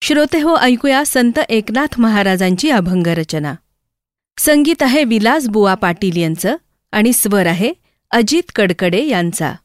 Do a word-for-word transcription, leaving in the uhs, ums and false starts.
श्रोते हो, ऐकूया संत एकनाथ महाराजांची अभंग रचना. संगीत आहे विलास बुवा पाटील यांचं आणि स्वर आहे अजित कडकडे यांचा.